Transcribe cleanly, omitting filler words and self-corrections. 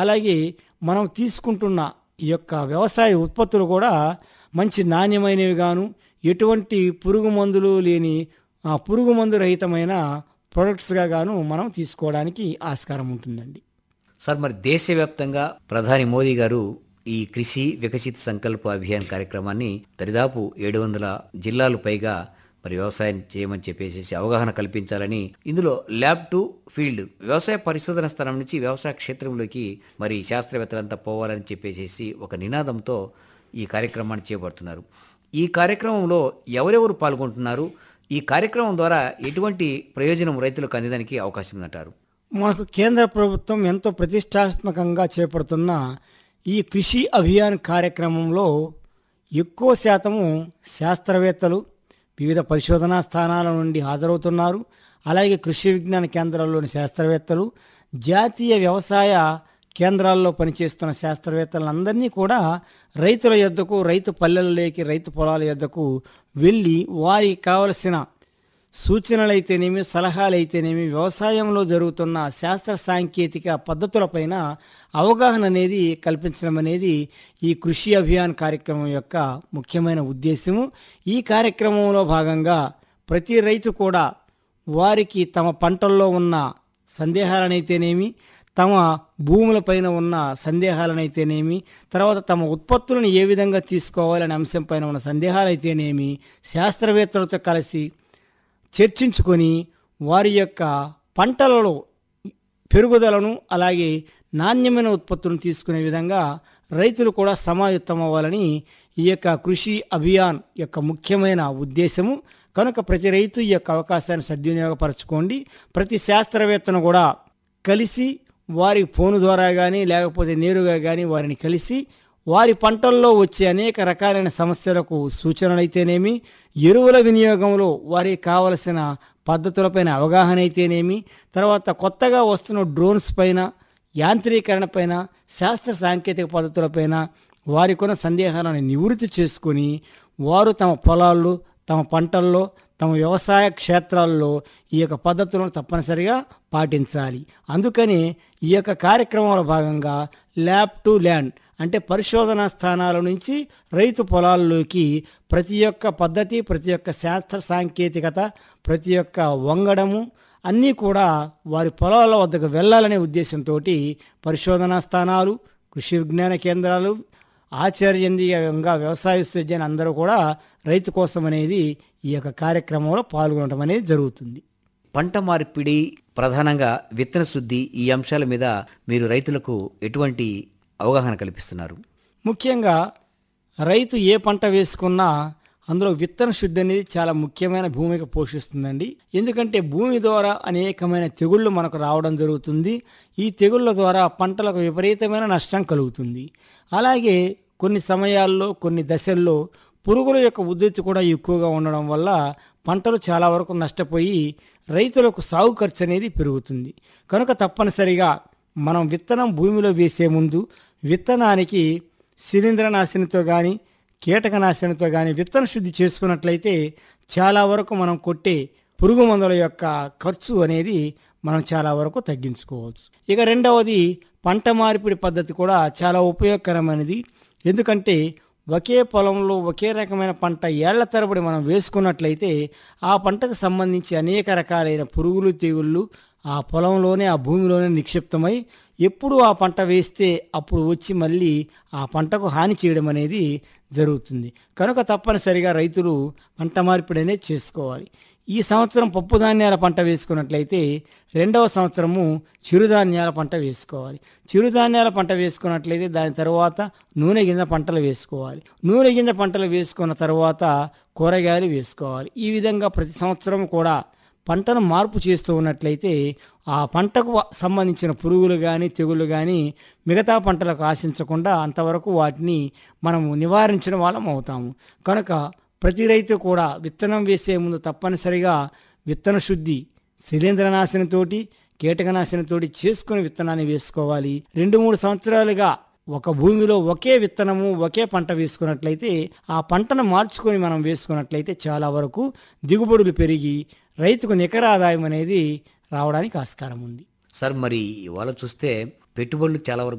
అలాగే మనం తీసుకుంటున్న ఈ యొక్క వ్యవసాయ ఉత్పత్తులు కూడా మంచి నాణ్యమైనవి గాను, ఎటువంటి పురుగు మందులు లేని పురుగు మందు రహితమైన ప్రొడక్ట్స్గా గాను మనం తీసుకోవడానికి ఆస్కారం ఉంటుందండి. సార్, మరి దేశవ్యాప్తంగా ప్రధాని మోదీ గారు ఈ కృషి వికసిత్ సంకల్ప అభియాన్ కార్యక్రమాన్ని దరిదాపు 700 జిల్లాలు పైగా మరి వ్యవసాయం చేయమని చెప్పేసి అవగాహన కల్పించాలని, ఇందులో ల్యాబ్ టు ఫీల్డ్ వ్యవసాయ పరిశోధన స్థానం నుంచి వ్యవసాయ క్షేత్రంలోకి మరి శాస్త్రవేత్తలంతా పోవాలని చెప్పేసి ఒక నినాదంతో ఈ కార్యక్రమాన్ని చేపడుతున్నారు. ఈ కార్యక్రమంలో ఎవరెవరు పాల్గొంటున్నారు? ఈ కార్యక్రమం ద్వారా ఎటువంటి ప్రయోజనం రైతులకు అందేదానికి అవకాశం ఉందంటారు? మనకు కేంద్ర ప్రభుత్వం ఎంతో ప్రతిష్టాత్మకంగా చేపడుతున్న ఈ కృషి అభియాన్ కార్యక్రమంలో ఎక్కువ శాతము శాస్త్రవేత్తలు వివిధ పరిశోధనా స్థానాల నుండి హాజరవుతున్నారు. అలాగే కృషి విజ్ఞాన కేంద్రాల్లోని శాస్త్రవేత్తలు, జాతీయ వ్యవసాయ కేంద్రాల్లో పనిచేస్తున్న శాస్త్రవేత్తలందరినీ కూడా రైతుల యొద్దకు, రైతు పల్లెల్లోకి, రైతు పొలాల యొద్దకు వెళ్ళి వారికి కావలసిన సూచనలైతేనేమి, సలహాలైతేనేమి, వ్యవసాయంలో జరుగుతున్న శాస్త్ర సాంకేతిక పద్ధతులపైన అవగాహన అనేది కల్పించడం అనేది ఈ కృషి అభియాన్ కార్యక్రమం యొక్క ముఖ్యమైన ఉద్దేశము. ఈ కార్యక్రమంలో భాగంగా ప్రతి రైతు కూడా వారికి తమ పంటల్లో ఉన్న సందేహాలనైతేనేమి, తమ భూములపైన ఉన్న సందేహాలనైతేనేమి, తర్వాత తమ ఉత్పత్తులను ఏ విధంగా తీసుకోవాలనే అంశంపైన ఉన్న సందేహాలైతేనేమి శాస్త్రవేత్తలతో కలిసి చర్చించుకొని వారి యొక్క పంటలలో పెరుగుదలను, అలాగే నాణ్యమైన ఉత్పత్తులను తీసుకునే విధంగా రైతులు కూడా సమాయుత్తం అవ్వాలని ఈ యొక్క కృషి అభియాన్ యొక్క ముఖ్యమైన ఉద్దేశము. కనుక ప్రతి రైతు ఈ యొక్క అవకాశాన్ని సద్వినియోగపరచుకోండి. ప్రతి శాస్త్రవేత్తను కూడా కలిసి వారి ఫోను ద్వారా కానీ లేకపోతే నేరుగా కానీ వారిని కలిసి వారి పంటల్లో వచ్చే అనేక రకాలైన సమస్యలకు సూచనలైతేనేమి, ఎరువుల వినియోగంలో వారికి కావలసిన పద్ధతులపైన అవగాహన అయితేనేమి, తర్వాత కొత్తగా వస్తున్న డ్రోన్స్ పైన, యాంత్రీకరణ పైన, శాస్త్ర సాంకేతిక పద్ధతులపైన వారికున్న సందేహాలను నివృత్తి చేసుకొని వారు తమ పొలాల్లో, తమ పంటల్లో, తమ వ్యవసాయ క్షేత్రాల్లో ఈ యొక్క పద్ధతులను తప్పనిసరిగా పాటించాలి. అందుకని ఈ యొక్క కార్యక్రమంలో భాగంగా ల్యాబ్ టు ల్యాండ్ అంటే పరిశోధనా స్థానాల నుంచి రైతు పొలాల్లోకి ప్రతి ఒక్క పద్ధతి, ప్రతి ఒక్క శాస్త్ర సాంకేతికత, ప్రతి ఒక్క వంగడము అన్నీ కూడా వారి పొలాల వద్దకు వెళ్ళాలనే ఉద్దేశంతో పరిశోధనా స్థానాలు, కృషి విజ్ఞాన కేంద్రాలు, ఆచార్యంగా వ్యవసాయ విశ్వవిద్యాలయం అందరూ కూడా రైతు కోసం అనేది ఈ యొక్క కార్యక్రమంలో పాల్గొనడం అనేది జరుగుతుంది. పంట మార్పిడి, ప్రధానంగా విత్తన శుద్ధి, ఈ అంశాల మీద మీరు రైతులకు ఎటువంటి అవగాహన కల్పిస్తున్నారు? ముఖ్యంగా రైతు ఏ పంట వేసుకున్నా అందులో విత్తన శుద్ధి అనేది చాలా ముఖ్యమైన భూమిక పోషిస్తుందండి. ఎందుకంటే భూమి ద్వారా అనేకమైన తెగుళ్ళు మనకు రావడం జరుగుతుంది. ఈ తెగుళ్ళ ద్వారా పంటలకు విపరీతమైన నష్టం కలుగుతుంది. అలాగే కొన్ని సమయాల్లో, కొన్ని దశల్లో పురుగుల యొక్క ఉధృతి కూడా ఎక్కువగా ఉండడం వల్ల పంటలు చాలా వరకు నష్టపోయి రైతులకు సాగు ఖర్చు అనేది పెరుగుతుంది. కనుక తప్పనిసరిగా మనం విత్తనం భూమిలో వేసే ముందు విత్తనానికి శిలీంద్రనాశినితో కానీ, కీటకనాశినితో కానీ విత్తన శుద్ధి చేసుకున్నట్లయితే చాలా వరకు మనం కొట్టే పురుగు మందుల యొక్క ఖర్చు అనేది మనం చాలా వరకు తగ్గించుకోవచ్చు. ఇక రెండవది పంట మార్పిడి పద్ధతి కూడా చాలా ఉపయోగకరమైనది. ఎందుకంటే ఒకే పొలంలో ఒకే రకమైన పంట ఏళ్ల తరబడి మనం వేసుకున్నట్లయితే ఆ పంటకు సంబంధించి అనేక రకాలైన పురుగులు, తెగుళ్ళు ఆ పొలంలోనే, ఆ భూమిలోనే నిక్షిప్తమై ఎప్పుడు ఆ పంట వేస్తే అప్పుడు వచ్చి మళ్ళీ ఆ పంటకు హాని చేయడం అనేది జరుగుతుంది. కనుక తప్పనిసరిగా రైతులు పంట మార్పిడి అనేది చేసుకోవాలి. ఈ సంవత్సరం పప్పు ధాన్యాల పంట వేసుకున్నట్లయితే రెండవ సంవత్సరము చిరుధాన్యాల పంట వేసుకోవాలి. చిరుధాన్యాల పంట వేసుకున్నట్లయితే దాని తర్వాత నూనె గింజ పంటలు వేసుకోవాలి. నూనె గింజ పంటలు వేసుకున్న తర్వాత కూరగాయలు వేసుకోవాలి. ఈ విధంగా ప్రతి సంవత్సరం కూడా పంటను మార్పు చేస్తూ ఉన్నట్లయితే ఆ పంటకు సంబంధించిన పురుగులు కానీ, తెగుళ్ళు కానీ మిగతా పంటలకు ఆశించకుండా అంతవరకు వాటిని మనము నివారించడం వాళ్ళం అవుతాము. కనుక ప్రతి రైతు కూడా విత్తనం వేసే ముందు తప్పనిసరిగా విత్తన శుద్ధి శిలీంద్రనాశినితోటి, కీటకనాశినితోటి చేసుకుని విత్తనాన్ని వేసుకోవాలి. 2-3 సంవత్సరాలుగా ఒక భూమిలో ఒకే విత్తనము, ఒకే పంట వేసుకున్నట్లయితే ఆ పంటను మార్చుకొని మనం వేసుకున్నట్లయితే చాలా వరకు దిగుబడులు పెరిగి రైతుకు నికర ఆదాయం అనేది రావడానికి ఆస్కారం ఉంది. సార్, మరి ఇవాళ చూస్తే పెట్టుబడులు చాలా వరకు